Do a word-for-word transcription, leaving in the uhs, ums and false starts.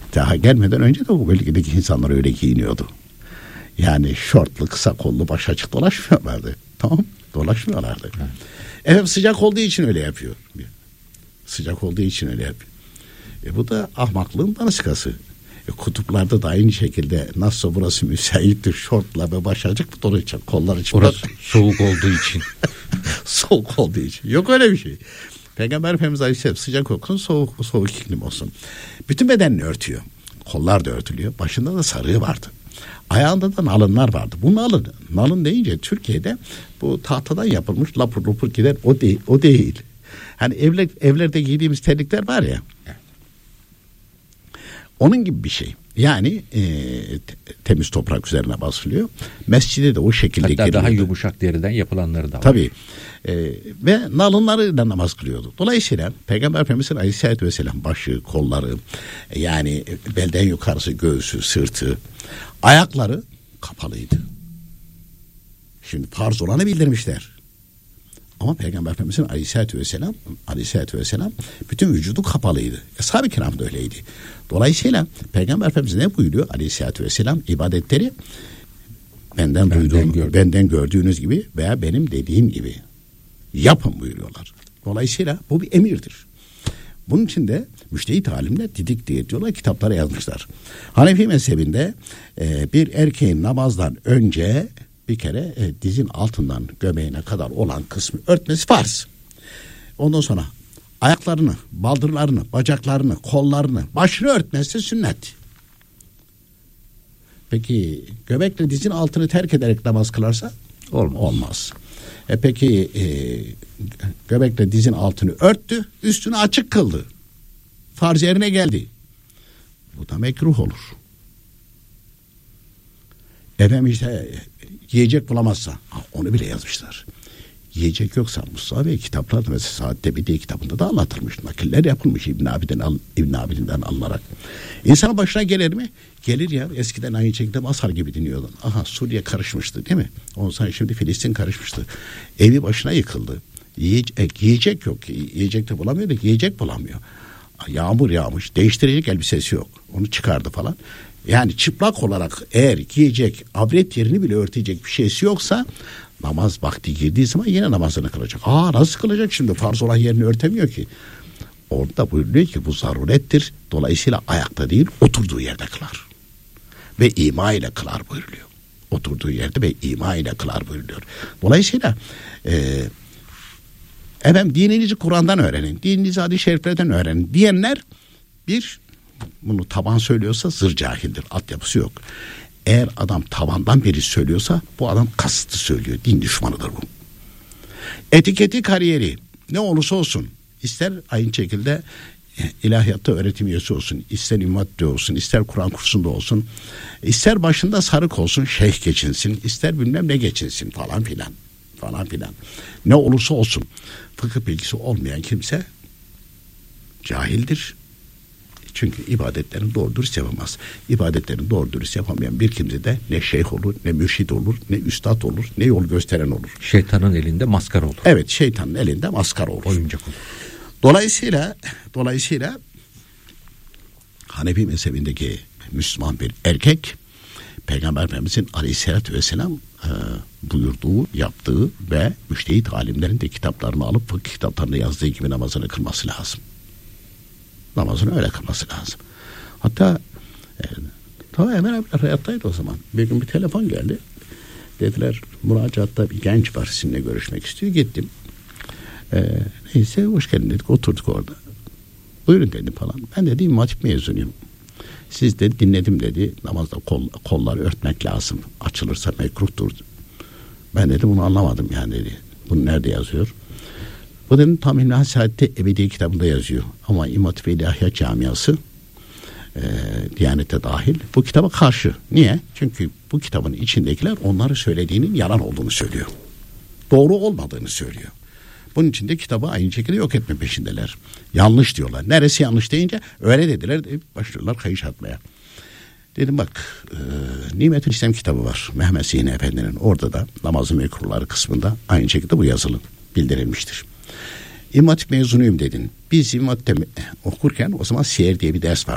Daha gelmeden önce de bu bölgedeki insanlar öyle giyiniyordu. Yani şortlu, kısa kollu, baş açık dolaşmıyorlardı. Tamam, dolaşmıyorlardı. Evet. Efendim sıcak olduğu için öyle yapıyor. Sıcak olduğu için öyle yapıyor. E bu da ahmaklığın daniskası. E kutuplarda da aynı şekilde nasıl burası müsaittir, şortla ve baş açık mı dolayacak, kolları çıplak. Orası soğuk olduğu için. Soğuk olduğu için. Yok öyle bir şey. Peygamber Efendimiz Aleyhisselam sıcak olsun, soğuk, soğuk iklim olsun. Bütün bedenini örtüyor. Kollar da örtülüyor. Başında da sarığı vardı. Ayağında da nalınlar vardı. Bu nalın, nalın deyince Türkiye'de bu tahtadan yapılmış lapur lapur gider. O değil. O değil. Hani evler, evlerde giydiğimiz terlikler var ya. Onun gibi bir şey. Yani e, temiz toprak üzerine basılıyor. Mescide de o şekilde hatta giriliyordu. Daha yumuşak deriden yapılanları da var. Tabii. E, ve nalınlarıyla namaz kılıyordu. Dolayısıyla Peygamber Efendimiz'in Aleyhisselatü Vesselam başı, kolları, yani belden yukarısı, göğsü, sırtı, ayakları kapalıydı. Şimdi farz olanı bildirmişler. Ama Peygamber Efendimiz'in Aleyhisselatü Vesselam, Aleyhisselatü Vesselam bütün vücudu kapalıydı. Ashab-ı kiram da öyleydi. Dolayısıyla Peygamber Efendimiz ne buyuruyor? Aleyhisselatü Vesselam ibadetleri benden, benden duyduğum, gördüm. benden gördüğünüz gibi veya benim dediğim gibi yapın buyuruyorlar. Dolayısıyla bu bir emirdir. Bunun için de müştehit alimler didik diye diyorlar, kitaplara yazmışlar. Hanefi mezhebinde e, bir erkeğin namazdan önce bir kere e, dizin altından göbeğine kadar olan kısmı örtmesi farz. Ondan sonra ayaklarını, baldırlarını, bacaklarını, kollarını, başını örtmesi sünnet. Peki göbekle dizin altını terk ederek namaz kılarsa olmaz. olmaz. E peki e, göbekle dizin altını örttü, üstünü açık kıldı. Farz yerine geldi. Bu da mekruh olur. Efendim işte yiyecek bulamazsa, ha, onu bile yazmışlar. Yiyecek yoksa Musa Bey kitaplarda mesela Saadet'te bir diye kitabında da anlatılmış. Nakiller yapılmış İbn Abi'den, İbn Abi'den alınarak. İnsanın başına gelir mi? Gelir ya. Eskiden aynı şekilde Masar gibi dinliyordun. Aha Suriye karışmıştı değil mi? Ondan sonra şimdi Filistin karışmıştı. Evi başına yıkıldı. Yiyecek, yiyecek yok. Yiyecek de bulamıyor da yiyecek bulamıyor. Yağmur yağmış. Değiştirecek elbisesi yok. Onu çıkardı falan. Yani çıplak olarak eğer giyecek, avret yerini bile örtecek bir şeysi yoksa namaz vakti girdiği zaman yine namazını kılacak. Aa nasıl kılacak şimdi? Farz olan yerini örtemiyor ki. Orada buyuruyor ki bu zarurettir. Dolayısıyla ayakta değil oturduğu yerde kılar. Ve ima ile kılar buyuruluyor. Oturduğu yerde ve ima ile kılar buyuruluyor. Dolayısıyla e, efendim dininizi Kur'an'dan öğrenin. Dininizi hadis-i şeriflerden öğrenin diyenler bir bunu taban söylüyorsa zır cahildir. Altyapısı yok. Eğer adam tavandan biri söylüyorsa bu adam kasıtlı söylüyor. Din düşmanıdır bu. Etiketi, kariyeri ne olursa olsun, ister aynı şekilde ilahiyatta öğretim üyesi olsun, ister immatçı olsun, ister Kur'an kursunda olsun, ister başında sarık olsun, şeyh geçinsin, ister bilmem ne geçinsin falan filan falan filan. Ne olursa olsun fıkıh bilgisi olmayan kimse cahildir. Çünkü ibadetlerini doğru dürüst yapamaz. İbadetlerini doğru dürüst yapamayan bir kimse de ne şeyh olur, ne mürşid olur, ne üstad olur, ne yol gösteren olur. Şeytanın elinde maskara olur. Evet, şeytanın elinde maskara olur. Oyuncak olur. Dolayısıyla, dolayısıyla Hanefi mezhebindeki Müslüman bir erkek, Peygamber Efendimizin Aleyhisselatü Vesselam e, buyurduğu, yaptığı ve müştehit alimlerin de kitaplarını alıp fıkıh kitaplarında yazdığı gibi namazını kılması lazım. Namazını öyle kılması lazım. Hatta e, ta Ömer abiler hayattaydı o zaman. Bir gün bir telefon geldi. Dediler müracaatta bir genç var sizinle görüşmek istiyor. Gittim. E, neyse hoş geldin dedik. Oturduk orada. Buyurun dedim falan. Ben dedi İmam Hatip mezunuyum. Siz de dinledim dedi. Namazda kol, kolları örtmek lazım. Açılırsa mekruhtur. Ben dedim bunu anlamadım yani dedi. Bunu nerede yazıyor? Bu dedim tam İlmihal Saadet'te Ebedi kitabında yazıyor. Ama İmam Hatip ve İlahiyat Camiası e, Diyanet'e dahil bu kitaba karşı. Niye? Çünkü bu kitabın içindekiler onları söylediğinin yalan olduğunu söylüyor. Doğru olmadığını söylüyor. Bunun için de kitabı aynı şekilde yok etme peşindeler. Yanlış diyorlar. Neresi yanlış deyince öyle dediler. Başlıyorlar kayış atmaya. Dedim bak e, Nimetül İslam kitabı var. Mehmet Zihni Efendi'nin orada da namazı mekruhları kısmında aynı şekilde bu yazılı bildirilmiştir. İmam Hatip mezunuyum dedin. Biz İmam Hatip'te okurken o zaman siyer diye bir ders var.